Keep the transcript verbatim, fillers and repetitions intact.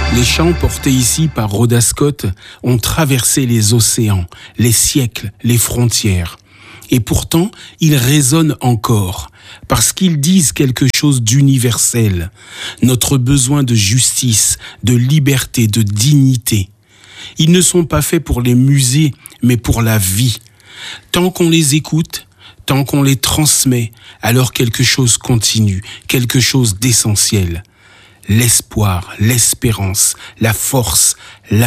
Les chants portés ici par Rhoda Scott ont traversé les océans, les siècles, les frontières. Et pourtant, ils résonnent encore, parce qu'ils disent quelque chose d'universel, notre besoin de justice, de liberté, de dignité. Ils ne sont pas faits pour les musées, mais pour la vie. Tant qu'on les écoute, tant qu'on les transmet, alors quelque chose continue, quelque chose d'essentiel. L'espoir, l'espérance, la force,